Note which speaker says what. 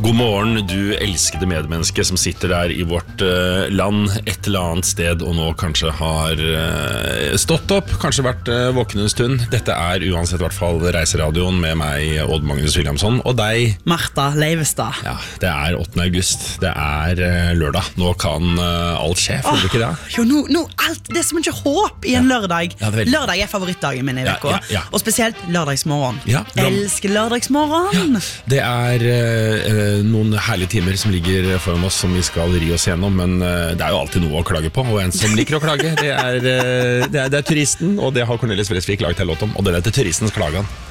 Speaker 1: God morgen, du elskede medmenneske som sitter der i vårt land et eller annet sted og nå kanskje har stått opp, kanskje vært våken en stund. Dette uansett i hvert fall Reiseradioen med meg, Odd Magnus Williamson, og deg,
Speaker 2: Martha Leivestad.
Speaker 1: Ja, det 8. august, det lørdag. Nå kan alt skje, føler du ikke det?
Speaker 2: Jo, nå alt, det som ikke håp i en lørdag.
Speaker 1: Ja,
Speaker 2: Lørdag favorittdagen min i vekka, og spesielt lørdagsmorgen. Elsker lørdagsmorgen.
Speaker 1: Det noen herlige timer som ligger foran oss som vi skal ri oss gjennom, men det jo alltid noe å klage på, og en som liker å klage, det er turisten, og det har Cornelis Vreeswijk laget en låt om, og det heter Turistens klagan.